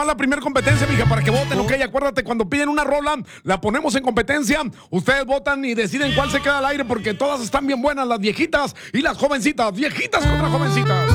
la primera competencia, mija, para que voten, ¿ok? Acuérdate, cuando piden una rola, la ponemos en competencia. Ustedes votan y deciden cuál se queda al aire, porque todas están bien buenas, las viejitas y las jovencitas. Viejitas contra jovencitas.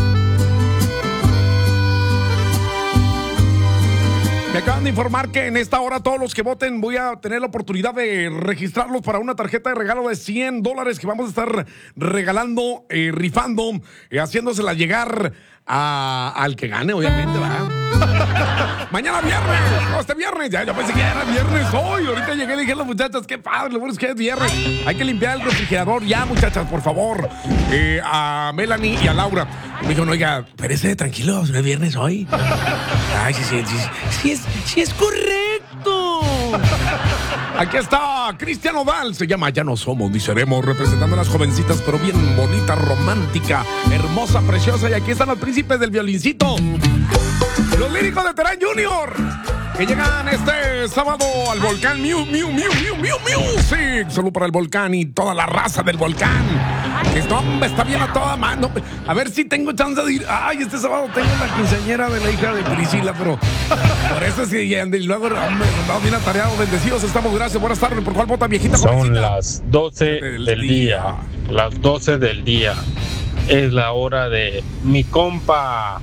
Me acaban de informar que en esta hora todos los que voten voy a tener la oportunidad de registrarlos para una tarjeta de regalo de $100 que vamos a estar regalando, rifando, haciéndosela llegar al que gane, obviamente, ¿verdad? Mañana viernes, no, este viernes, ya pensé que ya era viernes hoy. Ahorita llegué y le dije a las muchachas, qué padre, lo bueno es que es viernes. Hay que limpiar el refrigerador ya, muchachas, por favor. A Melanie y a Laura. Me dijo, no, oiga, espérese, tranquilo, ¿no es viernes hoy? Ay, sí es correcto. Aquí está Cristian Odal, se llama Ya no somos ni seremos, representando a las jovencitas, pero bien bonita, romántica, hermosa, preciosa. Y aquí están los príncipes del violincito, los líricos de Terán Junior, que llegan este sábado al Volcán Music. Solo para el Volcán y toda la raza del Volcán. Esto, hombre, está bien a toda mano. A ver si tengo chance de ir. Ay, este sábado tengo la quinceañera de la hija de Priscila, pero por eso sí, y luego, hombre, andamos bien atareados, bendecidos estamos, gracias, buenas tardes. ¿Por cuál vota, viejita? Son las 12 del día. Las 12 del día. Es la hora de mi compa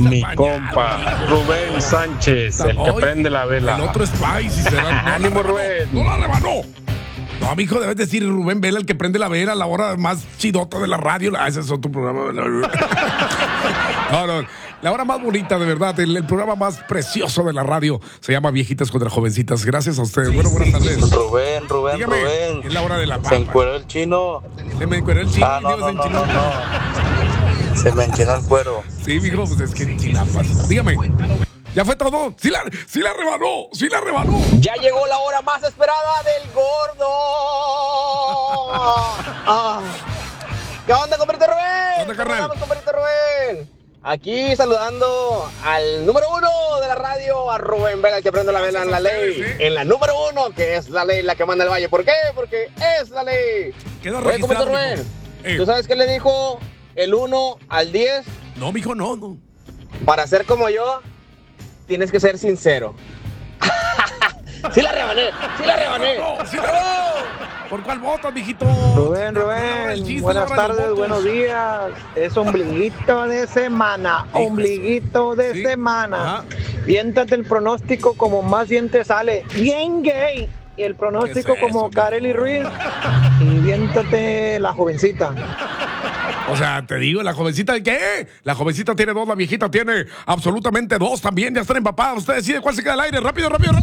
Rubén Sánchez, el que prende la vela. El otro es Spice y será. ¡Ánimo, Rubén! ¡No la rebanó! No, mijo, debes decir Rubén Vela, el que prende la vela a la hora más chidota de la radio. Ese es otro programa. No, la hora más bonita, de verdad. El programa más precioso de la radio se llama Viejitas contra Jovencitas. Gracias a ustedes. Bueno, buenas tardes. Rubén. Dígame, es la hora de la papa. Se encueró el chino. ¿Se me encueró el chino? No. Se me enchinó el cuero. Sí, mijo, pues es que chinapas. Dígame. ¿Ya fue todo? ¡Sí la rebanó! Ya llegó la hora más esperada del gordo. ¿Qué onda, compadre Rubén? ¿Qué onda, carnal? ¿Cómo estamos, compadre Rubén? Aquí saludando al número 1 de la radio, a Rubén Vela, el que prende la vela en la ley. Sí. En la número 1, que es la ley la que manda el valle. ¿Por qué? Porque es la ley. Queda Oye, compadre registrado, Rubén, ¿tú sabes qué le dijo el 1 al 10? No, mijo, no. Para ser como yo, tienes que ser sincero. ¡Sí la rebané! ¿Por cuál votas, mijito? Rubén, buenas tardes, buenos días. Es ombliguito de semana, semana. Ajá. Viéntate el pronóstico como más bien te sale. Bien gay. Y el pronóstico ¿Qué es eso, como Kareli Ruiz. Y viéntate la jovencita. O sea, te digo, la jovencita, ¿qué? La jovencita tiene 2, la viejita tiene absolutamente 2 también. Ya están empapadas. Usted decide cuál se queda al aire. Rápido.